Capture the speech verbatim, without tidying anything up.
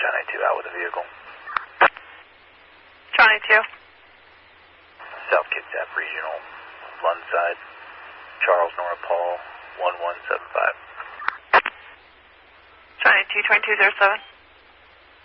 Johnny two out with a vehicle. Johnny two. South Kitsap Regional, Lund side, Charles Nora Paul, one one seven five. Johnny two, twenty-two zero seven.